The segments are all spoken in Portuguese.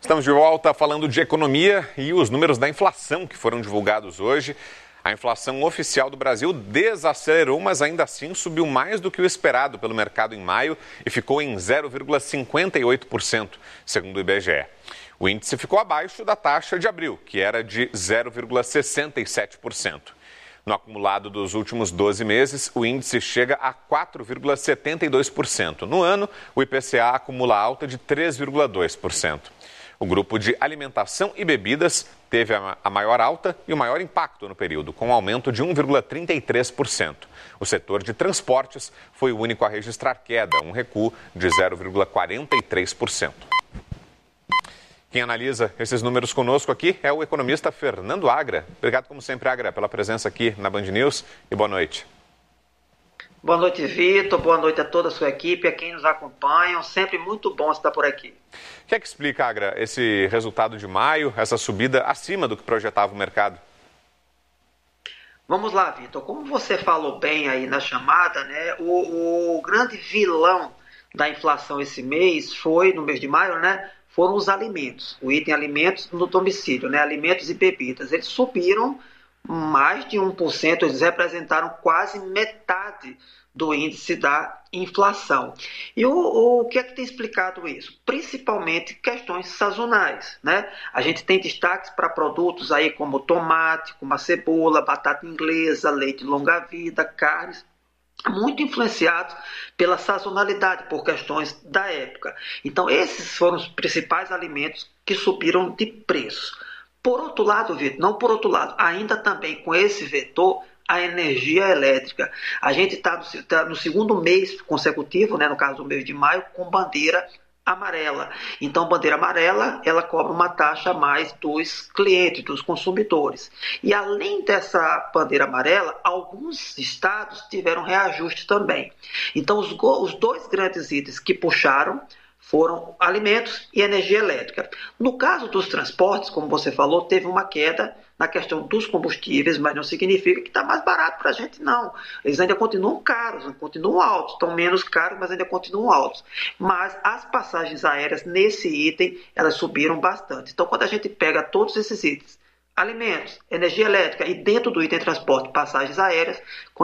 Estamos de volta falando de economia e os números da inflação que foram divulgados hoje. A inflação oficial do Brasil desacelerou, mas ainda assim subiu mais do que o esperado pelo mercado em maio e ficou em 0,58%, segundo o IBGE. O índice ficou abaixo da taxa de abril, que era de 0,67%. No acumulado dos últimos 12 meses, o índice chega a 4,72%. No ano, o IPCA acumula alta de 3,2%. O grupo de alimentação e bebidas teve a maior alta e o maior impacto no período, com um aumento de 1,33%. O setor de transportes foi o único a registrar queda, um recuo de 0,43%. Quem analisa esses números conosco aqui é o economista Fernando Agra. Obrigado, como sempre, Agra, pela presença aqui na Band News e boa noite. Boa noite, Vitor. Boa noite a toda a sua equipe, a quem nos acompanha. Sempre muito bom estar por aqui. O que é que explica, Agra, esse resultado de maio, essa subida acima do que projetava o mercado? Vamos lá, Vitor. Como você falou bem aí na chamada, né, o grande vilão da inflação esse mês foi, no mês de maio, né, foram os alimentos. O item alimentos no domicílio, né, alimentos e bebidas. Eles subiram mais de 1%, eles representaram quase metade do índice da inflação. E o que é que tem explicado isso? Principalmente questões sazonais, né? A gente tem destaques para produtos aí como tomate, como a cebola, batata inglesa, leite longa-vida, carnes, muito influenciados pela sazonalidade, por questões da época. Então, esses foram os principais alimentos que subiram de preço. Por outro lado, Vitor, não por outro lado, ainda também com esse vetor, a energia elétrica. A gente está no segundo mês consecutivo, né, no caso do mês de maio, com bandeira amarela. Então, bandeira amarela, ela cobra uma taxa a mais dos clientes, dos consumidores. E além dessa bandeira amarela, alguns estados tiveram reajuste também. Então, os dois grandes itens que puxaram foram alimentos e energia elétrica. No caso dos transportes, como você falou, teve uma queda na questão dos combustíveis, mas não significa que está mais barato para a gente, não. Eles ainda continuam caros, continuam altos, estão menos caros, mas ainda continuam altos. Mas as passagens aéreas nesse item, elas subiram bastante. Então, quando a gente pega todos esses itens, alimentos, energia elétrica e dentro do item transporte, passagens aéreas,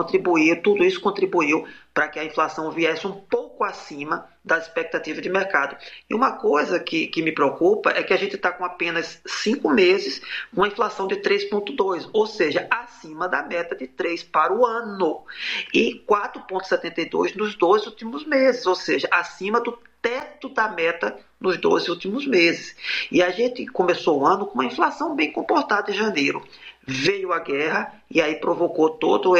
tudo isso contribuiu para que a inflação viesse um pouco acima das expectativas de mercado. E uma coisa que me preocupa é que a gente está com apenas 5 meses com uma inflação de 3,2, ou seja, acima da meta de 3 para o ano. E 4,72 nos 2 últimos meses, ou seja, acima do teto da meta nos 12 últimos meses. E a gente começou o ano com uma inflação bem comportada em janeiro. Veio a guerra e aí provocou todo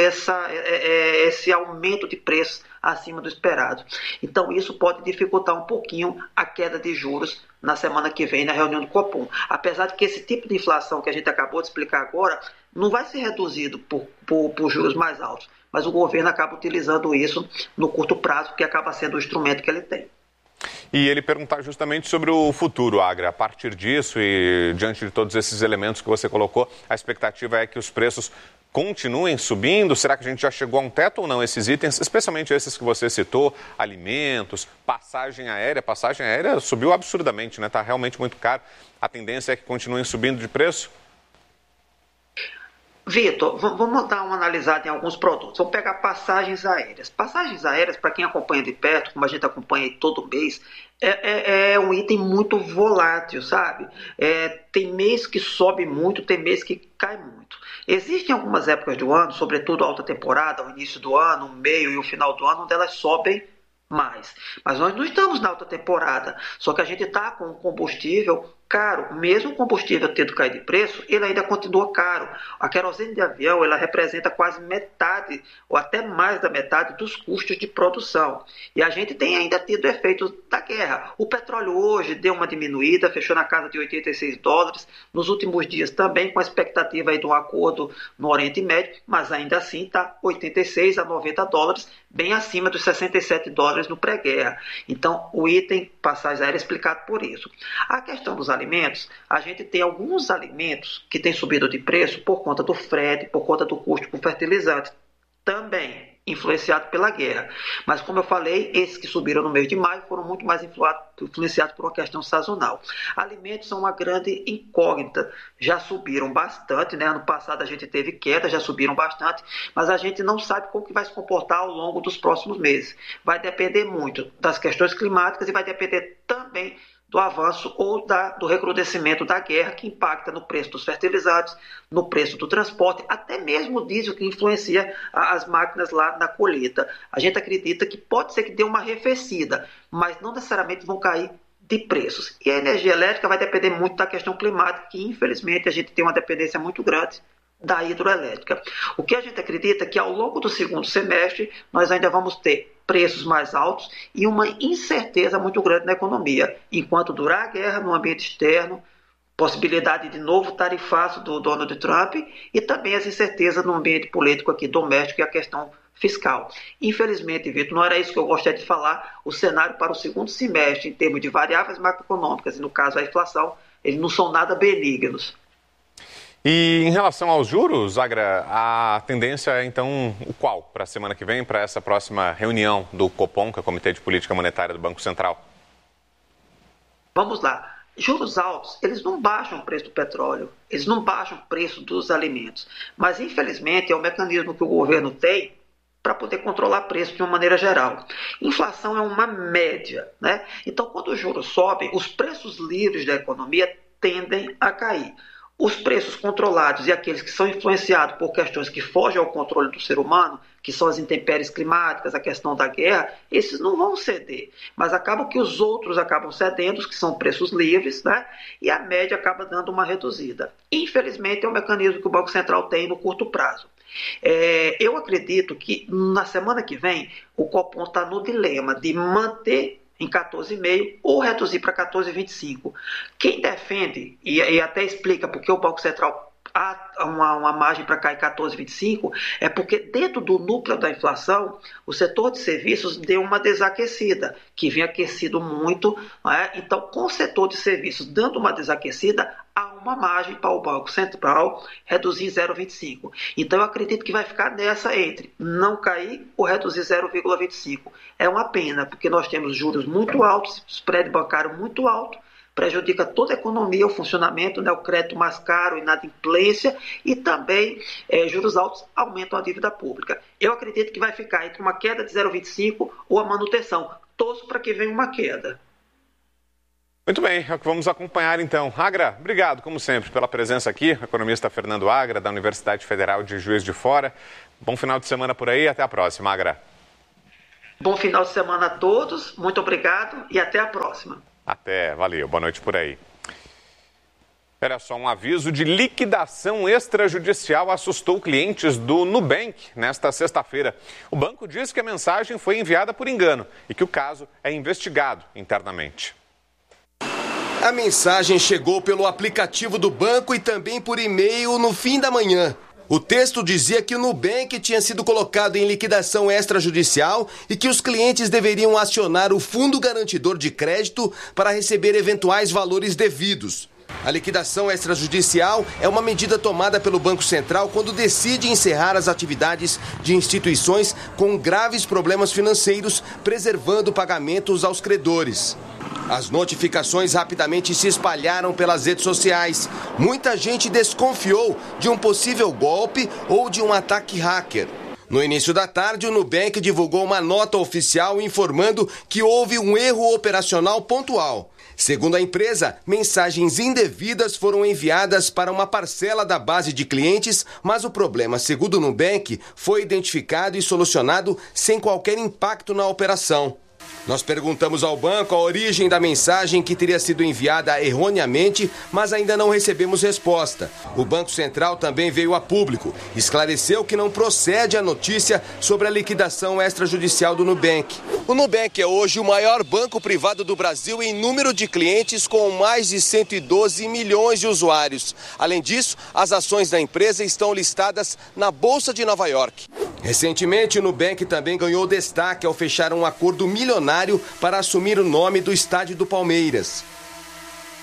esse aumento de preços acima do esperado. Então isso pode dificultar um pouquinho a queda de juros na semana que vem na reunião do Copom. Apesar de que esse tipo de inflação que a gente acabou de explicar agora não vai ser reduzido por juros mais altos, mas o governo acaba utilizando isso no curto prazo, porque acaba sendo o instrumento que ele tem. E ele perguntar justamente sobre o futuro, Agra. A partir disso e diante de todos esses elementos que você colocou, a expectativa é que os preços continuem subindo? Será que a gente já chegou a um teto ou não, esses itens, especialmente esses que você citou, alimentos, passagem aérea? Passagem aérea subiu absurdamente, né? Está realmente muito caro. A tendência é que continuem subindo de preço? Vitor, vamos dar uma analisada em alguns produtos. Vamos pegar passagens aéreas. Passagens aéreas, para quem acompanha de perto, como a gente acompanha todo mês, é um item muito volátil, sabe? Tem mês que sobe muito, tem mês que cai muito. Existem algumas épocas do ano, sobretudo a alta temporada, o início do ano, o meio e o final do ano, onde elas sobem mais. Mas nós não estamos na alta temporada, só que a gente está com um combustível caro. Mesmo o combustível tendo caído de preço, ele ainda continua caro. A querosene de avião, ela representa quase metade, ou até mais da metade, dos custos de produção. E a gente tem ainda tido efeitos da guerra. O petróleo hoje deu uma diminuída, fechou na casa de $86. Nos últimos dias também, com a expectativa aí de um acordo no Oriente Médio, mas ainda assim está $86 a $90, bem acima dos $67 no pré-guerra. Então, o item passagem aérea é explicado por isso. A questão dos alimentos, a gente tem alguns alimentos que têm subido de preço por conta do frete, por conta do custo com fertilizante. Também influenciado pela guerra. Mas, como eu falei, esses que subiram no mês de maio foram muito mais influenciados por uma questão sazonal. Alimentos são uma grande incógnita, já subiram bastante, né? Ano passado a gente teve queda, já subiram bastante, mas a gente não sabe como que vai se comportar ao longo dos próximos meses. Vai depender muito das questões climáticas e vai depender também do avanço ou do recrudescimento da guerra, que impacta no preço dos fertilizantes, no preço do transporte, até mesmo o diesel, que influencia as máquinas lá na colheita. A gente acredita que pode ser que dê uma arrefecida, mas não necessariamente vão cair de preços. E a energia elétrica vai depender muito da questão climática, que infelizmente a gente tem uma dependência muito grande da hidroelétrica. O que a gente acredita é que ao longo do segundo semestre nós ainda vamos ter preços mais altos e uma incerteza muito grande na economia. Enquanto durar a guerra no ambiente externo, possibilidade de novo tarifaço do Donald Trump e também as incertezas no ambiente político aqui doméstico e a questão fiscal. Infelizmente, Vitor, não era isso que eu gostaria de falar. O cenário para o segundo semestre, em termos de variáveis macroeconômicas, e no caso a inflação, eles não são nada benignos. E em relação aos juros, Agra, a tendência é então qual para a semana que vem, para essa próxima reunião do Copom, que é o Comitê de Política Monetária do Banco Central? Vamos lá. Juros altos, eles não baixam o preço do petróleo, eles não baixam o preço dos alimentos, mas infelizmente é o mecanismo que o governo tem para poder controlar preço de uma maneira geral. Inflação é uma média, né? Então, quando os juros sobem, os preços livres da economia tendem a cair. Os preços controlados e aqueles que são influenciados por questões que fogem ao controle do ser humano, que são as intempéries climáticas, a questão da guerra, esses não vão ceder. Mas acaba que os outros acabam cedendo, os que são preços livres, né? E a média acaba dando uma reduzida. Infelizmente, é um mecanismo que o Banco Central tem no curto prazo. Eu acredito que na semana que vem o Copom está no dilema de manter em 14,5 ou reduzir para 14,25. Quem defende, e até explica porque o Banco Central há uma margem para cair 14,25, é porque dentro do núcleo da inflação, o setor de serviços deu uma desaquecida, que vinha aquecido muito, né? Então, com o setor de serviços dando uma desaquecida, há uma margem para o Banco Central reduzir 0,25. Então, eu acredito que vai ficar nessa entre não cair ou reduzir 0,25. É uma pena, porque nós temos juros muito altos, spread bancário muito alto, prejudica toda a economia, o funcionamento, né, o crédito mais caro, inadimplência e também juros altos aumentam a dívida pública. Eu acredito que vai ficar entre uma queda de 0,25 ou a manutenção. Torço para que venha uma queda. Muito bem, é o que vamos acompanhar então. Agra, obrigado, como sempre, pela presença aqui. O economista Fernando Agra, da Universidade Federal de Juiz de Fora. Bom final de semana por aí e até a próxima, Agra. Bom final de semana a todos, muito obrigado e até a próxima. Até, valeu, boa noite por aí. Olha só, um aviso de liquidação extrajudicial assustou clientes do Nubank nesta sexta-feira. O banco diz que a mensagem foi enviada por engano e que o caso é investigado internamente. A mensagem chegou pelo aplicativo do banco e também por e-mail no fim da manhã. O texto dizia que o Nubank tinha sido colocado em liquidação extrajudicial e que os clientes deveriam acionar o Fundo Garantidor de Crédito para receber eventuais valores devidos. A liquidação extrajudicial é uma medida tomada pelo Banco Central quando decide encerrar as atividades de instituições com graves problemas financeiros, preservando pagamentos aos credores. As notificações rapidamente se espalharam pelas redes sociais. Muita gente desconfiou de um possível golpe ou de um ataque hacker. No início da tarde, o Nubank divulgou uma nota oficial informando que houve um erro operacional pontual. Segundo a empresa, mensagens indevidas foram enviadas para uma parcela da base de clientes, mas o problema, segundo o Nubank, foi identificado e solucionado sem qualquer impacto na operação. Nós perguntamos ao banco a origem da mensagem que teria sido enviada erroneamente, mas ainda não recebemos resposta. O Banco Central também veio a público. Esclareceu que não procede a notícia sobre a liquidação extrajudicial do Nubank. O Nubank é hoje o maior banco privado do Brasil em número de clientes, com mais de 112 milhões de usuários. Além disso, as ações da empresa estão listadas na Bolsa de Nova York. Recentemente, o Nubank também ganhou destaque ao fechar um acordo milionário para assumir o nome do estádio do Palmeiras.